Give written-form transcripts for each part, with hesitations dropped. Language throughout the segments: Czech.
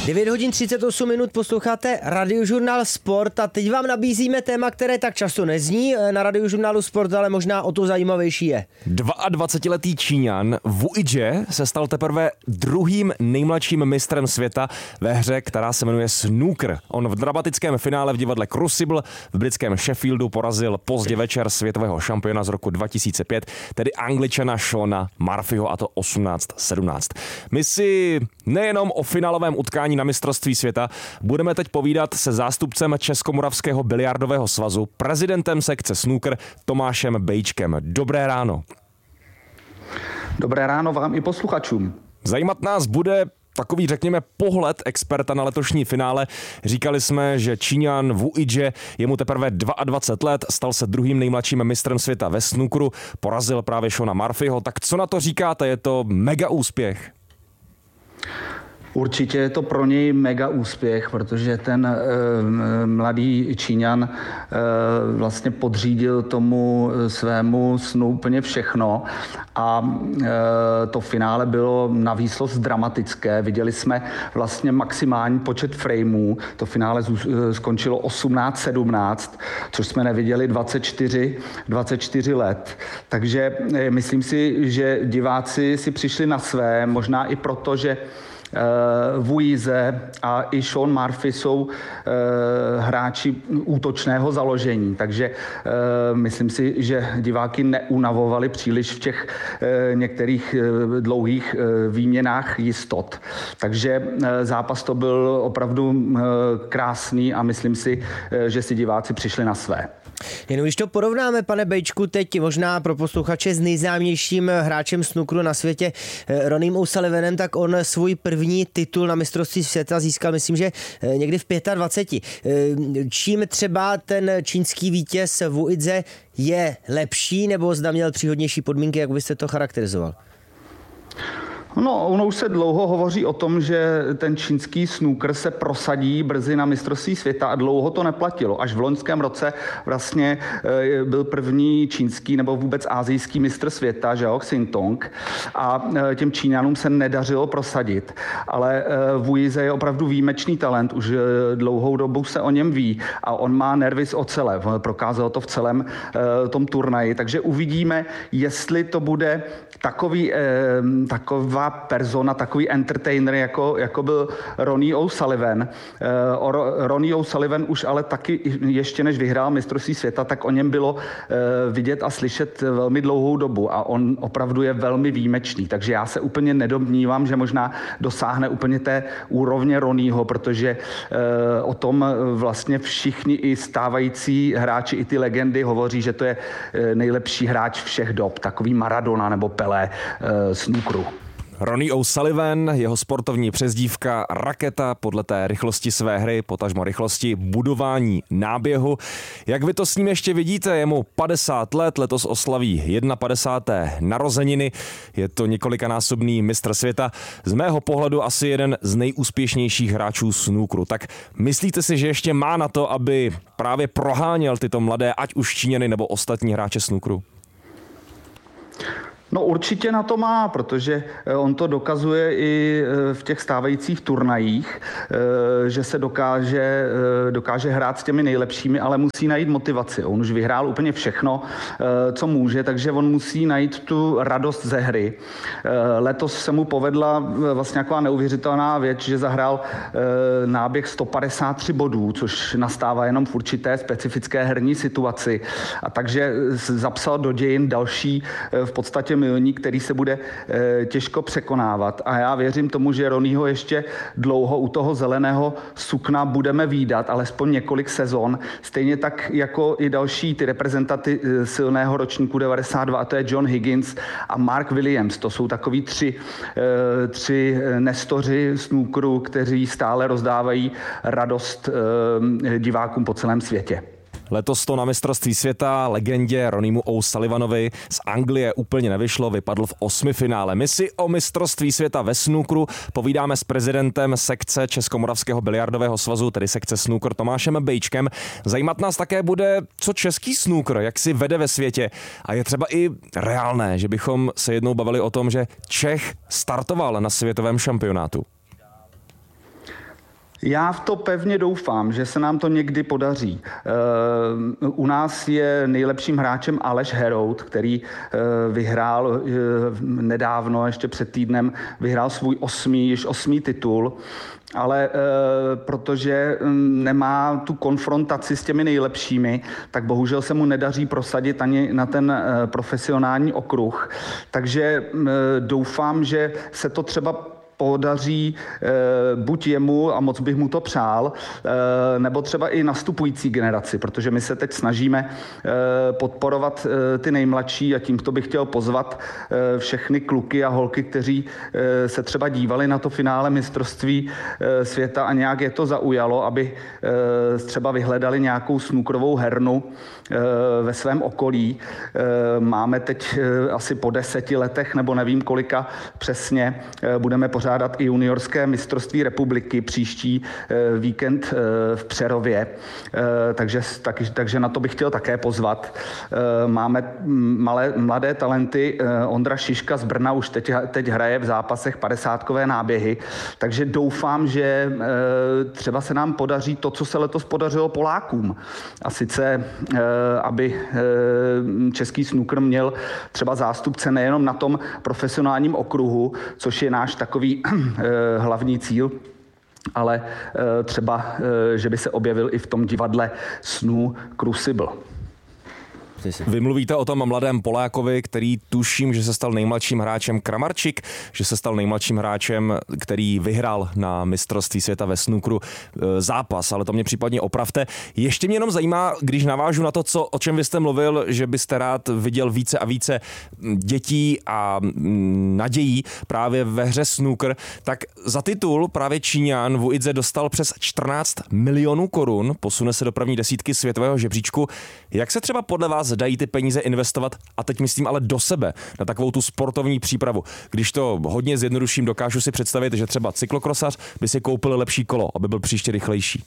9 hodin 38 minut posloucháte Radiožurnál Sport a teď vám nabízíme téma, které tak často nezní na Radiožurnálu Sport, ale možná o to zajímavější je. 22letý Číňan Wu Yijie se stal teprve druhým nejmladším mistrem světa ve hře, která se jmenuje snooker. On v dramatickém finále v divadle Crucible v britském Sheffieldu porazil pozdě večer světového šampiona z roku 2005, tedy Angličana Seana Murphyho, a to 18-17. My si nejenom o finálovém utkání na mistrovství světa budeme teď povídat se zástupcem Českomoravského biliardového svazu, prezidentem sekce snooker Tomášem Bejčkem. Dobré ráno. Dobré ráno vám i posluchačům. Zajímat nás bude takový, řekněme, pohled experta na letošní finále. Říkali jsme, že Číňan Wu Yijie, je mu teprve 22 let, stal se druhým nejmladším mistrem světa ve snookeru, porazil právě Seana Murphyho. Tak co na to říkáte? Je to mega úspěch? Určitě je to pro něj mega úspěch, protože ten mladý Číňan vlastně podřídil tomu svému snu úplně všechno a to finále bylo na výsost dramatické. Viděli jsme vlastně maximální počet frameů. To finále skončilo 18-17, což jsme neviděli 24 let. Takže myslím si, že diváci si přišli na své, možná i proto, že Wu Yijie a i Sean Murphy jsou hráči útočného založení, takže myslím si, že diváky neunavovali příliš v těch některých dlouhých výměnách jistot. Takže zápas to byl opravdu krásný a myslím si, že si diváci přišli na své. Jenom když to porovnáme, pane Bejčku, teď možná pro posluchače s nejznámějším hráčem snookeru na světě Ronnym O'Sullivanem, tak on svůj první titul na mistrovství světa získal, myslím, že někdy v 25. Čím třeba ten čínský vítěz Wu Yijie je lepší, nebo zda měl příhodnější podmínky, jak byste to charakterizoval? No, ono už se dlouho hovoří o tom, že ten čínský snooker se prosadí brzy na mistrovství světa a dlouho to neplatilo. Až v loňském roce vlastně byl první čínský nebo vůbec asijský mistr světa, Zhao Xintong, a těm Číňanům se nedařilo prosadit. Ale Wu Yijie je opravdu výjimečný talent, už dlouhou dobu se o něm ví a on má nervy z ocele. Prokázal to v celém tom turnaji, takže uvidíme, jestli to bude taková persona, takový entertainer, jako byl Ronny O'Sullivan. Ronny O'Sullivan už ale taky, ještě než vyhrál mistrovství světa, tak o něm bylo vidět a slyšet velmi dlouhou dobu a on opravdu je velmi výjimečný. Takže já se úplně nedomnívám, že možná dosáhne úplně té úrovně Ronnyho, protože o tom vlastně všichni i stávající hráči, i ty legendy hovoří, že to je nejlepší hráč všech dob, takový Maradona nebo Pelé snookeru. Ronny O'Sullivan, jeho sportovní přezdívka Raketa, podle té rychlosti své hry, potažmo rychlosti budování náběhu. Jak vy to s ním ještě vidíte? Je mu 50 let, letos oslaví 51. narozeniny. Je to několikanásobný mistr světa. Z mého pohledu asi jeden z nejúspěšnějších hráčů snookeru. Tak myslíte si, že ještě má na to, aby právě proháněl tyto mladé, ať už Číňany nebo ostatní hráče snookeru? No určitě na to má, protože on to dokazuje i v těch stávajících turnajích, že se dokáže hrát s těmi nejlepšími, ale musí najít motivaci. On už vyhrál úplně všechno, co může, takže on musí najít tu radost ze hry. Letos se mu povedla vlastně taková neuvěřitelná věc, že zahrál náběh 153 bodů, což nastává jenom v určité specifické herní situaci. A takže zapsal do dějin další v podstatě milník, který se bude těžko překonávat. A já věřím tomu, že Ronnyho ještě dlouho u toho zeleného sukna budeme vídat, alespoň několik sezon. Stejně tak jako i další ty reprezentanty silného ročníku 92, a to je John Higgins a Mark Williams. To jsou takový tři nestoři snookeru, kteří stále rozdávají radost divákům po celém světě. Letos to na mistrovství světa legendě Ronnymu O'Sullivanovi z Anglie úplně nevyšlo, vypadl v 8. finále. My si o mistrovství světa ve snookeru povídáme s prezidentem sekce Českomoravského biliardového svazu, tedy sekce snooker, Tomášem Bejčkem. Zajímat nás také bude, co český snooker, jak si vede ve světě. A je třeba i reálné, že bychom se jednou bavili o tom, že Čech startoval na světovém šampionátu. Já v to pevně doufám, že se nám to někdy podaří. U nás je nejlepším hráčem Aleš Herout, který vyhrál nedávno, ještě před týdnem, vyhrál svůj již osmý titul, ale protože nemá tu konfrontaci s těmi nejlepšími, tak bohužel se mu nedaří prosadit ani na ten profesionální okruh. Takže doufám, že se to třeba podaří buď jemu, a moc bych mu to přál, nebo třeba i nastupující generaci, protože my se teď snažíme podporovat ty nejmladší a tímto bych chtěl pozvat všechny kluky a holky, kteří se třeba dívali na to finále mistrovství světa a nějak je to zaujalo, aby třeba vyhledali nějakou snookerovou hernu ve svém okolí. Máme teď asi po 10 letech, nebo nevím kolika přesně, budeme pořádat i juniorské mistrovství republiky příští víkend v Přerově, takže na to bych chtěl také pozvat. Máme mladé talenty, Ondra Šiška z Brna už teď hraje v zápasech 50kové náběhy, takže doufám, že třeba se nám podaří to, co se letos podařilo Polákům. A sice, aby český snooker měl třeba zástupce nejenom na tom profesionálním okruhu, což je náš takový hlavní cíl, ale třeba, že by se objevil i v tom divadle snů Crucible. Vy mluvíte o tom mladém Polákovi, který tuším, že se stal nejmladším hráčem Kramarčik, že se stal nejmladším hráčem, který vyhrál na mistrovství světa ve snookeru zápas, ale to mě případně opravte. Ještě mě jenom zajímá, když navážu na to, o čem vy jste mluvil, že byste rád viděl více a více dětí a nadějí právě ve hře snooker, tak za titul právě Číňan Wu Idze dostal přes 14 milionů korun, posune se do první desítky světového žebříčku. Jak se třeba podle vás dají ty peníze investovat, a teď myslím ale do sebe, na takovou tu sportovní přípravu? Když to hodně zjednoduším, dokážu si představit, že třeba cyklokrosař by si koupil lepší kolo, aby byl příště rychlejší.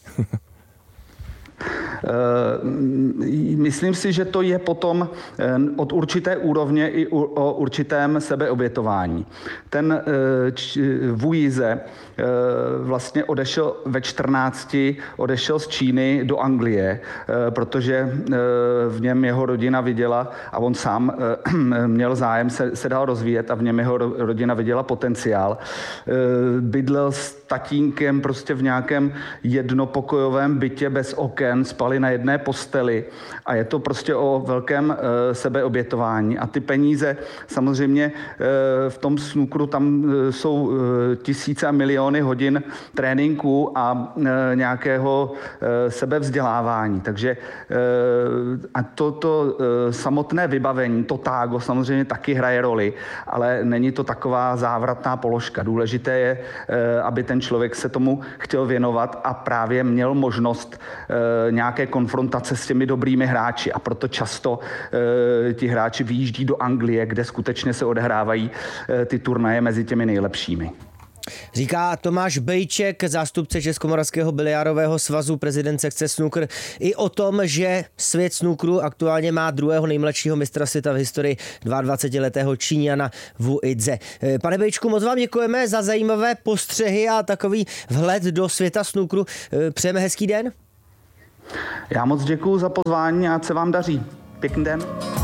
Myslím si, že to je potom od určité úrovně i o určitém sebeobětování. Ten Wu Idze vlastně odešel ve 14, odešel z Číny do Anglie, protože v něm jeho rodina viděla, a on sám měl zájem se dál rozvíjet a v něm jeho rodina viděla potenciál. Bydlel s tatínkem prostě v nějakém jednopokojovém bytě bez oken, spali na jedné posteli a je to prostě o velkém sebeobětování. A ty peníze samozřejmě v tom snookeru tam jsou tisíce a miliony hodin tréninku a nějakého sebevzdělávání. Takže a to samotné vybavení, to tágo samozřejmě taky hraje roli, ale není to taková závratná položka. Důležité je, aby ten člověk se tomu chtěl věnovat a právě měl možnost nějaké konfrontace s těmi dobrými hráči. A proto často ti hráči vyjíždí do Anglie, kde skutečně se odehrávají ty turnaje mezi těmi nejlepšími. Říká Tomáš Bejček, zástupce Českomoravského biliárového svazu, prezident sekce snooker, i o tom, že svět snookeru aktuálně má druhého nejmladšího mistra světa v historii, 22letého Číňana Wu Idze. Pane Bejčku, moc vám děkujeme za zajímavé postřehy a takový vhled do světa snookeru. Přejeme hezký den. Já moc děkuju za pozvání a ať se vám daří. Pěkný den.